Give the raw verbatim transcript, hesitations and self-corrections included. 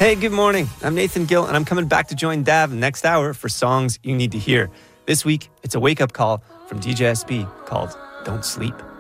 Hey, good morning. I'm Nathan Gill, and I'm coming back to join Dav next hour for songs you need to hear. This week, it's a wake-up call from D J S B called Don't Sleep.